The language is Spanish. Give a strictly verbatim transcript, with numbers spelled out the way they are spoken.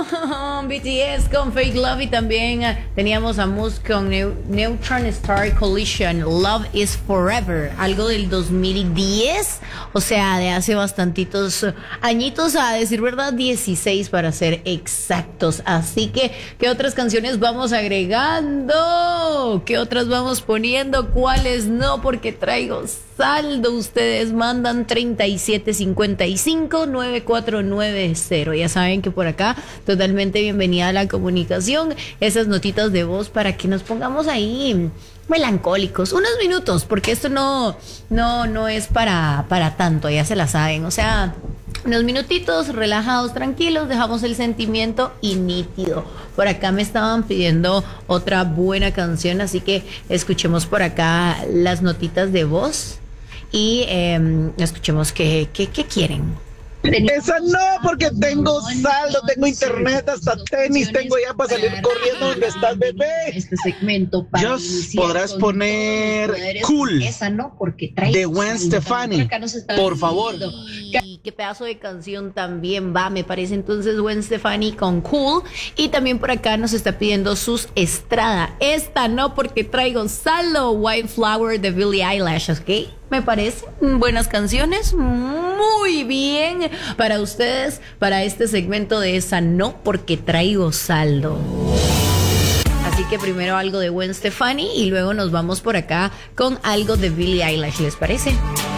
B T S con Fake Love y también uh, teníamos a Muse con Neu- Neutron Star Collision, Love is Forever, algo del dos mil diez, o sea, de hace bastantitos uh, añitos, a decir verdad, dieciséis para ser exactos. Así que, ¿qué otras canciones vamos agregando? ¿Qué otras vamos poniendo? ¿Cuáles no? Porque traigo saldo. Ustedes mandan treinta y siete cincuenta y cinco nueve cuatro nueve cero. Ya saben que por acá totalmente bienvenida a la comunicación, esas notitas de voz para que nos pongamos ahí melancólicos unos minutos, porque esto no no no es para para tanto, ya se la saben, o sea, unos minutitos relajados, tranquilos, dejamos el sentimiento y nítido. Por acá me estaban pidiendo otra buena canción, así que escuchemos por acá las notitas de voz y eh, escuchemos qué, qué, qué quieren. Esa no, porque tengo saldo, tengo internet, hasta tenis tengo ya para salir corriendo donde estás, bebé. Este segmento para Just podrás poner Cool esa no, porque trae de Gwen Stefani, por favor. Y qué pedazo de canción también va, me parece entonces Gwen Stefani con Cool. Y también por acá nos está pidiendo Sus Estrada. Esta no, porque traigo saldo, White Flower de Billie Eilish, ¿ok? Me parece buenas canciones, muy bien para ustedes, para este segmento de esa no, porque traigo saldo. Así que primero algo de Gwen Stefani y luego nos vamos por acá con algo de Billie Eilish, ¿les parece?